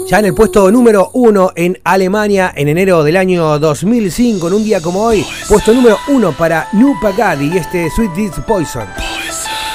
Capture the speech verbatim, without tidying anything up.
Ya en el puesto número uno en Alemania en enero del año dos mil cinco, en un día como hoy, puesto número uno para New Pagadi y este Sweet This Poison.